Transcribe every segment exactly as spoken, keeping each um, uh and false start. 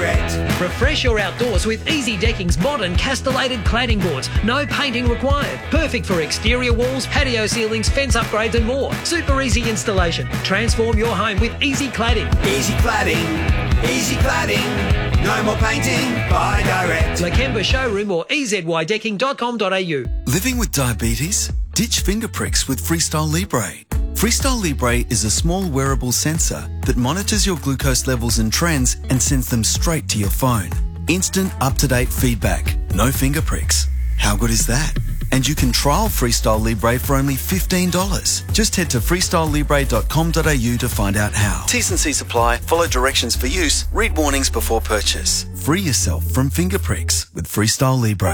Direct. Refresh your outdoors with Easy Decking's modern castellated cladding boards. No painting required. Perfect for exterior walls, patio ceilings, fence upgrades and more. Super easy installation. Transform your home with Easy Cladding. Easy Cladding. Easy Cladding. No more painting. Buy direct. Lakemba Showroom or e z y decking dot com dot a u. Living with diabetes? Ditch finger pricks with Freestyle Libre. Freestyle Libre is a small wearable sensor that monitors your glucose levels and trends and sends them straight to your phone. Instant, up-to-date feedback. No finger pricks. How good is that? And you can trial Freestyle Libre for only fifteen dollars. Just head to freestyle libre dot com dot a u to find out how. T's and C's apply. Follow directions for use. Read warnings before purchase. Free yourself from finger pricks with Freestyle Libre.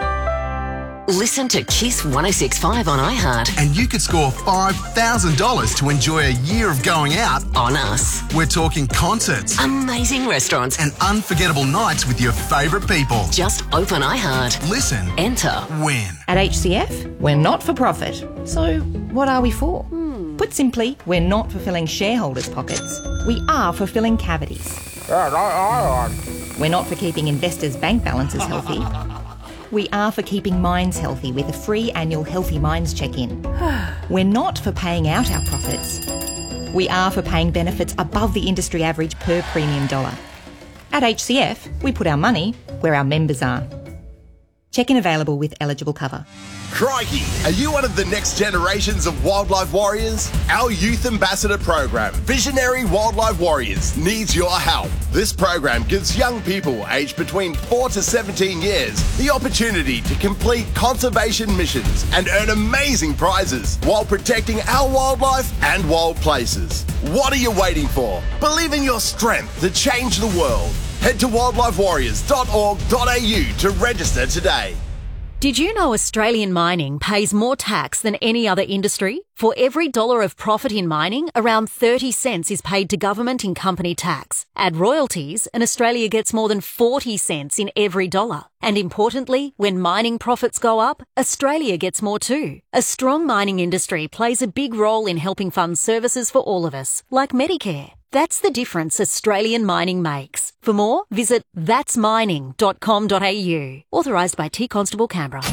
Listen to Kiss one oh six point five on iHeart. And you could score five thousand dollars to enjoy a year of going out on us. We're talking concerts, amazing restaurants, and unforgettable nights with your favourite people. Just open iHeart. Listen. Enter. Win. At H C F, we're not for profit. So what are we for? Hmm. Put simply, we're not for filling shareholders' pockets. We are for filling cavities. We're not for keeping investors' bank balances healthy. We are for keeping minds healthy with a free annual Healthy Minds check-in. We're not for paying out our profits. We are for paying benefits above the industry average per premium dollar. At H C F, we put our money where our members are. Check-in available with eligible cover. Crikey! Are you one of the next generations of wildlife warriors? Our Youth Ambassador program, Visionary Wildlife Warriors, needs your help. This program gives young people aged between four to seventeen years the opportunity to complete conservation missions and earn amazing prizes while protecting our wildlife and wild places. What are you waiting for? Believe in your strength to change the world. Head to wildlife warriors dot org dot a u to register today. Did you know Australian mining pays more tax than any other industry? For every dollar of profit in mining, around thirty cents is paid to government in company tax. Add royalties, and Australia gets more than forty cents in every dollar. And importantly, when mining profits go up, Australia gets more too. A strong mining industry plays a big role in helping fund services for all of us, like Medicare. That's the difference Australian mining makes. For more, visit thats mining dot com dot a u. Authorised by T Constable Canberra.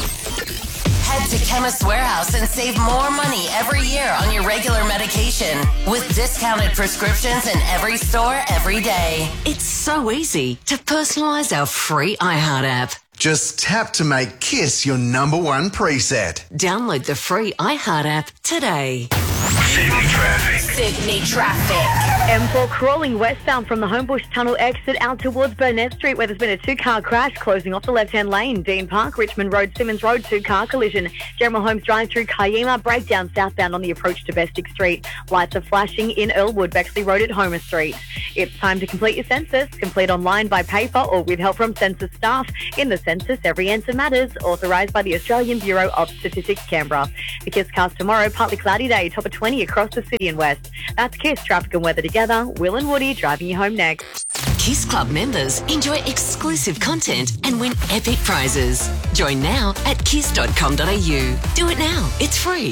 Head to Chemist Warehouse and save more money every year on your regular medication with discounted prescriptions in every store every day. It's so easy to personalise our free iHeart app. Just tap to make Kiss your number one preset. Download the free iHeart app today. Sydney traffic. Sydney traffic. M four crawling westbound from the Homebush Tunnel exit out towards Burnett Street, where there's been a two-car crash closing off the left-hand lane. Dean Park, Richmond Road, Simmons Road, two-car collision. General Holmes Drive through Kiama, breakdown southbound on the approach to Bestick Street. Lights are flashing in Earlwood, Bexley Road at Homer Street. It's time to complete your census. Complete online by paper or with help from census staff. In the census, every answer matters. Authorised by the Australian Bureau of Statistics, Canberra. The Kiss cast tomorrow, partly cloudy day, top of twenty across the city and west. That's Kiss traffic and weather together. Will and Woody driving you home next. Kiss Club members enjoy exclusive content and win epic prizes. Join now at kiss dot com dot a u. Do it now. It's free.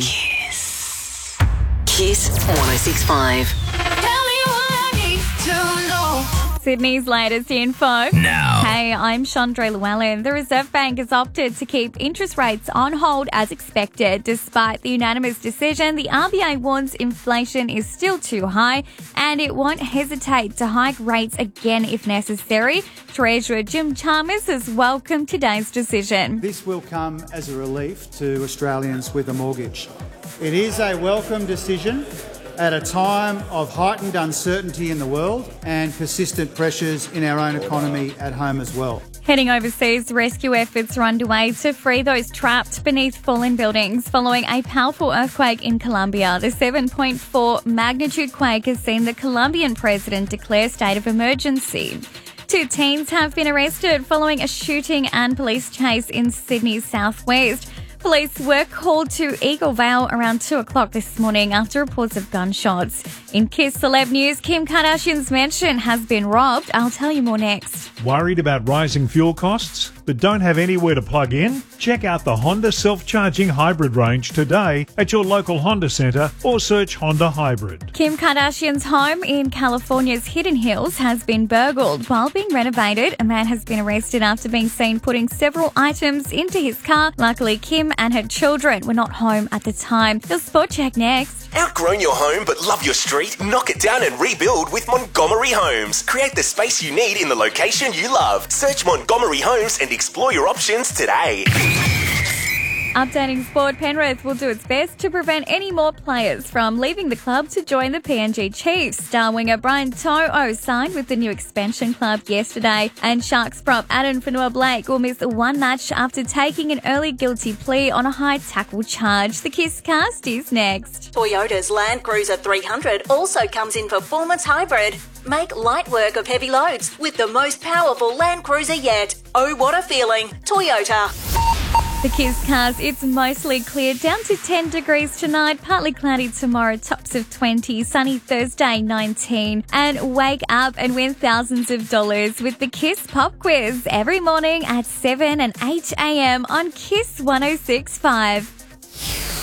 Kiss. Kiss one oh six point five. Tell me what I need to know. Sydney's latest info. Now. Hey, I'm Chandra Llewellyn. The Reserve Bank has opted to keep interest rates on hold as expected. Despite the unanimous decision, the R B A warns inflation is still too high and it won't hesitate to hike rates again if necessary. Treasurer Jim Chalmers has welcomed today's decision. This will come as a relief to Australians with a mortgage. It is a welcome decision at a time of heightened uncertainty in the world and persistent pressures in our own economy at home as well. Heading overseas, rescue efforts are underway to free those trapped beneath fallen buildings following a powerful earthquake in Colombia. The seven point four magnitude quake has seen the Colombian president declare state of emergency. Two teens have been arrested following a shooting and police chase in Sydney's southwest. Police were called to Eagle Vale around two o'clock this morning after reports of gunshots. In Kiss Celeb News, Kim Kardashian's mansion has been robbed. I'll tell you more next. Worried about rising fuel costs? but don't have anywhere to plug in? Check out the Honda self-charging hybrid range today at your local Honda Centre or search Honda Hybrid. Kim Kardashian's home in California's Hidden Hills has been burgled. While being renovated, a man has been arrested after being seen putting several items into his car. Luckily, Kim and her children were not home at the time. The Sport Check next. Outgrown your home but love your street? Knock it down and rebuild with Montgomery Homes. Create the space you need in the location you love. Search Montgomery Homes and explore your options today. Updating sport, Penrith will do its best to prevent any more players from leaving the club to join the P N G Chiefs. Star winger Brian To'o signed with the new expansion club yesterday, and Sharks prop Adam Fanua-Blake will miss one match after taking an early guilty plea on a high tackle charge. The Kiss cast is next. Toyota's Land Cruiser three hundred also comes in performance hybrid. Make light work of heavy loads with the most powerful Land Cruiser yet. Oh, what a feeling. Toyota. The Kiss cars, it's mostly clear, down to ten degrees tonight, partly cloudy tomorrow, tops of twenty, sunny Thursday nineteen. And wake up and win thousands of dollars with the Kiss Pop Quiz every morning at seven and eight a.m. on Kiss one oh six point five.